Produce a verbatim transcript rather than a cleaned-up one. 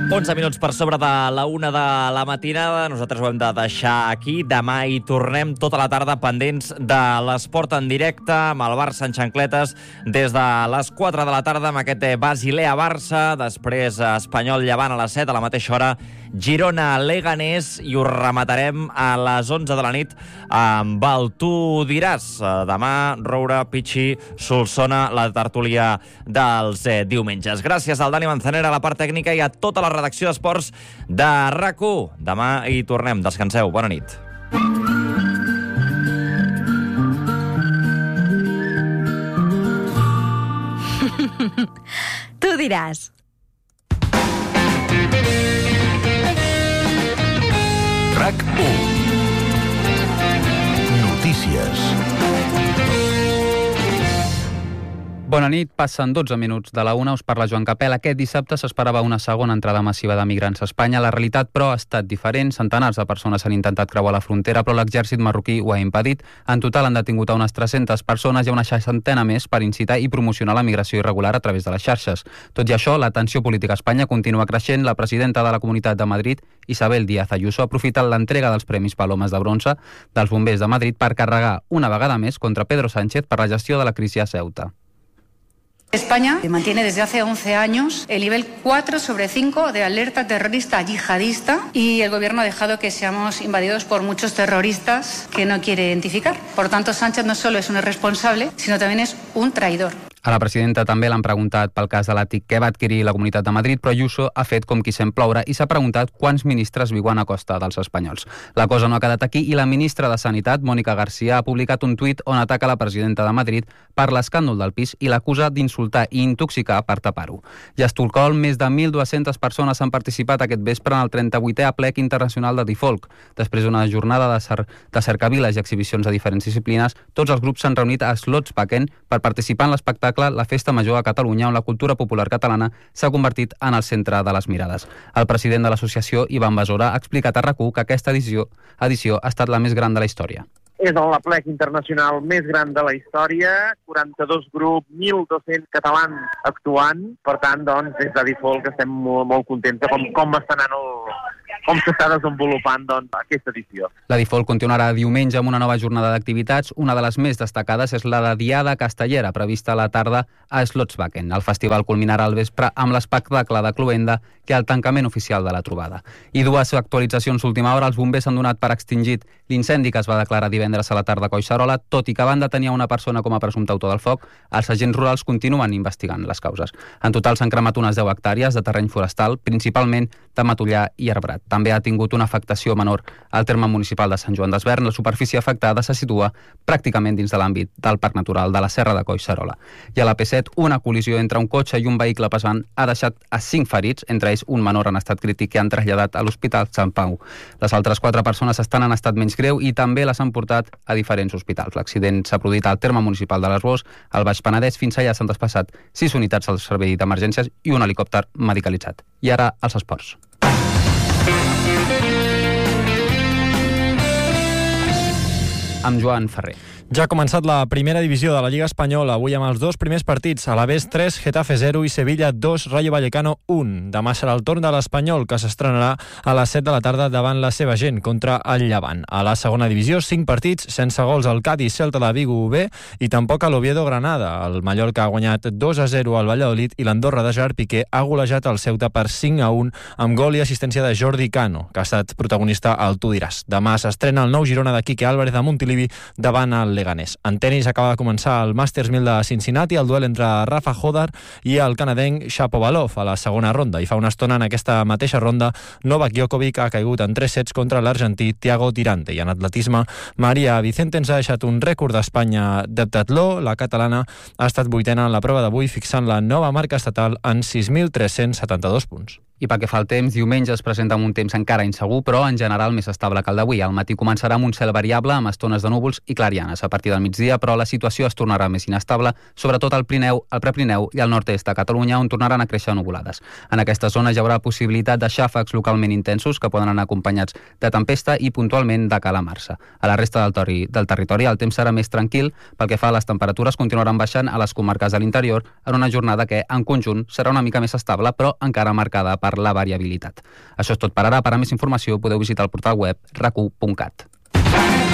onze minuts per sobre de la una de la matinada. Nosaltres ho hem de deixar aquí. Demà hi tornem tota la tarda pendents de l'esport en directe amb el Barça en xancletes des de les quatre de la tarda amb aquest Basilea-Barça. Després Espanyol Llevant a les set, a la mateixa hora Girona-Leganés, i ho rematarem a les onze de la nit amb el Tu diràs. Demà, Roura, Pichi, Solsona, la tertúlia dels eh, diumenges. Gràcies al Dani Manzanera a la part tècnica i a tota la redacció d'esports de R A C u. Demà hi tornem. Descanseu. Bona nit. Tu diràs. R A C u. Notícies. Bona nit, passen dotze minuts de la una, us parla Joan Capel. Aquest dissabte s'esperava una segona entrada massiva de migrants a Espanya. La realitat, però, ha estat diferent. Centenars de persones han intentat creuar la frontera, però l'exèrcit marroquí ho ha impedit. En total han detingut a unes tres-centes persones i a una seixantena més per incitar i promocionar la migració irregular a través de les xarxes. Tot i això, la tensió política a Espanya continua creixent. La presidenta de la Comunitat de Madrid, Isabel Díaz Ayuso, ha aprofitat l'entrega dels Premis Palomes de Bronze dels bombers de Madrid per carregar una vegada més contra Pedro Sánchez per la gestió de la crisi a Ceuta. España mantiene desde hace once años el nivel cuatro sobre cinco de alerta terrorista yihadista y el gobierno ha dejado que seamos invadidos por muchos terroristas que no quiere identificar. Por tanto, Sánchez no solo es un irresponsable, sino también es un traidor. A la presidenta també l'han preguntat pel cas de l'àtic que va adquirir la Comunitat de Madrid, però Ayuso ha fet com qui sent ploure i s'ha preguntat quants ministres viuen a costa dels espanyols. La cosa no ha quedat aquí i la ministra de Sanitat, Mònica García, ha publicat un tuit on ataca la presidenta de Madrid per l'escàndol del pis i l'acusa d'insultar i intoxicar per tapar-ho. I a Estocolm, més de mil dues-centes persones han participat aquest vespre en el trenta-vuitè aplec internacional de Difolc. Després d'una jornada de, cer de cercaviles i exhibicions de diferents disciplines, tots els grups s'han reunit a Slottsbacken per participar en l'espectacle la Festa Major a Catalunya, on la cultura popular catalana s'ha convertit en el centre de les mirades. El president de l'associació, Ivan Besora, ha explicat a R A C u que aquesta edició, edició ha estat la més gran de la història. És l'aplec internacional més gran de la història, quaranta-dos grups, mil dos-cents catalans actuant. Per tant, doncs, des de Difolc estem molt, molt contents de com, com està anant el, com s'està desenvolupant doncs, aquesta edició. La Difolc continuarà diumenge amb una nova jornada d'activitats. Una de les més destacades és la de Diada Castellera, prevista a la tarda a Slottsbacken. El festival culminarà al vespre amb l'espectacle de Cluenda, que és el tancament oficial de la trobada. I dues actualitzacions d'última hora. Els bombers han donat per extingit l'incendi que es va declarar divendres a la tarda a Collserola. Tot i que van detenir una persona com a presumpte autor del foc, els agents rurals continuen investigant les causes. En total s'han cremat unes deu hectàrees de terreny forestal, principalment de matollar i arbrat. També ha tingut una afectació menor al terme municipal de Sant Joan d'Esvern. La superfície afectada se situa pràcticament dins de l'àmbit del Parc Natural de la Serra de Collserola. I a la P set, una col·lisió entre un cotxe i un vehicle pesant ha deixat a cinc ferits, entre ells un menor en estat crític que han traslladat a l'Hospital Sant Pau. Les altres quatre persones estan en estat menys greu i també les han portat a diferents hospitals. L'accident s'ha produït al terme municipal de l'Arboç, al Baix Penedès. Fins allà s'han desplaçat sis unitats al servei d'emergències i un helicòpter medicalitzat. I ara, els esports. Amb Joan Ferrer. Ja ha començat la primera divisió de la Lliga Espanyola, avui amb els dos primers partits. Alavés tres, Getafe zero i Sevilla dos, Rayo Vallecano un. Demà serà el torn de l'Espanyol, que s'estrenarà a les set de la tarda davant la seva gent contra el Llevant. A la segona divisió, cinc partits, sense gols al Cádiz, Celta de Vigo B i tampoc a l'Oviedo Granada. El Mallorca ha guanyat dos a zero al Valladolid i l'Andorra de Gerard Piqué ha golejat el Ceuta per cinc a un amb gol i assistència de Jordi Cano, que ha estat protagonista al Tu diràs. Demà s'estrena el nou Girona de Quique Álvarez a Montilivi davant el Leganés. En tenis acaba de començar el Masters mil de Cincinnati, el duel entre Rafa Hodar i el canadenc Shapovalov a la segona ronda. I fa una estona en aquesta mateixa ronda Novak Djokovic ha caigut en tres sets contra l'argentí Thiago Tirante. I en atletisme, Maria Vicente ens ha deixat un rècord d'Espanya d'heptatló. La catalana ha estat vuitena en la prova d'avui, fixant la nova marca estatal en sis mil tres-cents setanta-dos punts. I pel que fa al temps, diumenge es presenta amb un temps encara insegur, però en general més estable que el d'avui. Al matí començarà amb un cel variable, amb estones de núvols i clarianes. A partir del migdia, però, la situació es tornarà més inestable, sobretot al Pirineu, al Prepirineu i al nord-est de Catalunya, on tornaran a créixer nuvolades. En aquesta zona hi haurà possibilitat de xàfecs localment intensos que poden anar acompanyats de tempesta i puntualment de calamarsa. A la resta del, tori, del territori el temps serà més tranquil. Pel que fa a les temperatures, continuaran baixant a les comarques de l'interior en una jornada que, en conjunt, serà una mica més estable, però encara marcada per per la variabilitat. Això és tot per ara. Per a més informació podeu visitar el portal web rac u punt cat.